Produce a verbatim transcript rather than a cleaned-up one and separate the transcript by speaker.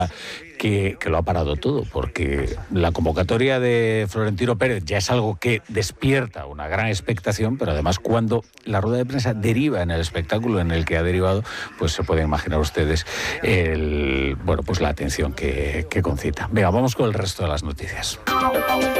Speaker 1: Que, que lo ha parado todo, porque la convocatoria de Florentino Pérez ya es algo que despierta una gran expectación, pero además cuando la rueda de prensa deriva en el espectáculo en el que ha derivado, pues se pueden imaginar ustedes el, bueno, pues la atención que, que concita. Venga, vamos con el resto de las noticias.